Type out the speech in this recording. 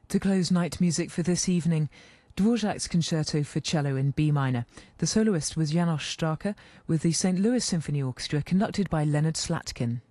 To close night music for this evening, Dvorak's Concerto for Cello in B minor. The soloist was János Starker with the St. Louis Symphony Orchestra, conducted by Leonard Slatkin.